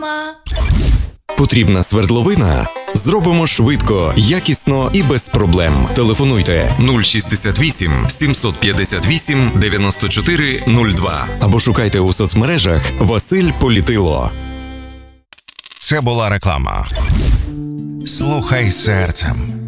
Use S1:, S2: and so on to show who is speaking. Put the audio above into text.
S1: реклама.
S2: Потрібна свердловина? Зробимо швидко, якісно і без проблем. Телефонуйте 068 758 94 02 або шукайте у соцмережах Василь Політило.
S3: Це була реклама. Слухай серцем.